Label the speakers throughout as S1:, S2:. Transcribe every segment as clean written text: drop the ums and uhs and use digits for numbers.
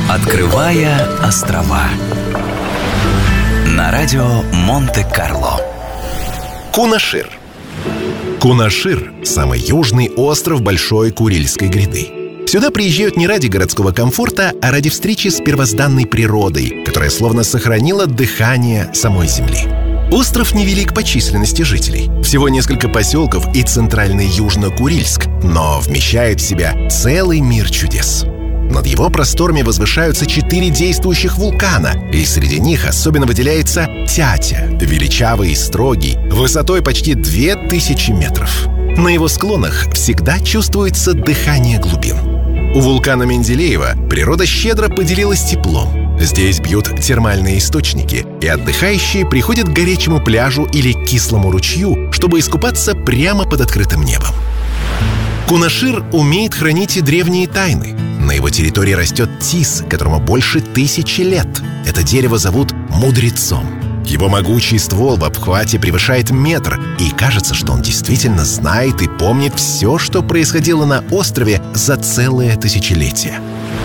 S1: Открывая острова на радио Монте-Карло.
S2: Кунашир. Кунашир – самый южный остров Большой Курильской гряды. Сюда приезжают не ради городского комфорта, а ради встречи с первозданной природой, которая словно сохранила дыхание самой земли. Остров невелик по численности жителей. Всего несколько поселков и центральный Южно-Курильск, но вмещает в себя целый мир чудес. Над его просторами возвышаются 4 действующих вулкана, и среди них особенно выделяется Тятя, величавый и строгий, высотой почти 2000 метров. На его склонах всегда чувствуется дыхание глубин. У вулкана Менделеева природа щедро поделилась теплом. Здесь бьют термальные источники, и отдыхающие приходят к горячему пляжу или кислому ручью, чтобы искупаться прямо под открытым небом. Кунашир умеет хранить и древние тайны. На его территории растет тис, которому больше 1000 лет. Это дерево зовут мудрецом. Его могучий ствол в обхвате превышает метр, и кажется, что он действительно знает и помнит все, что происходило на острове за целое тысячелетие.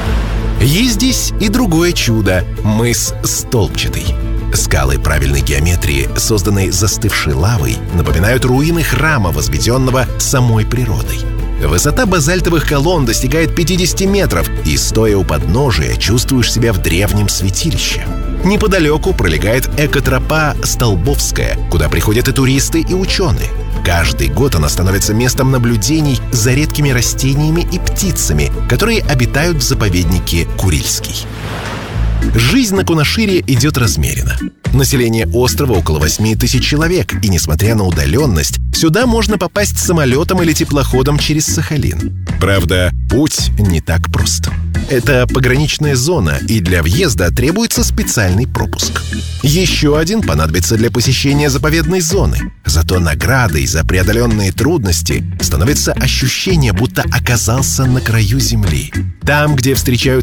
S2: Есть здесь и другое чудо – мыс Столбчатый. Скалы правильной геометрии, созданные застывшей лавой, напоминают руины храма, возведенного самой природой. Высота базальтовых колонн достигает 50 метров, и, стоя у подножия, чувствуешь себя в древнем святилище. Неподалеку пролегает экотропа Столбовская, куда приходят и туристы, и ученые. Каждый год она становится местом наблюдений за редкими растениями и птицами, которые обитают в заповеднике Курильский. Жизнь на Кунашире идет размеренно. Население острова около 8000 человек, и, несмотря на удаленность, сюда можно попасть самолетом или теплоходом через Сахалин. Правда, путь не так прост. Это пограничная зона, и для въезда требуется специальный пропуск. Еще один понадобится для посещения заповедной зоны. Зато наградой за преодоленные трудности становится ощущение, будто оказался на краю земли. Там, где встречаются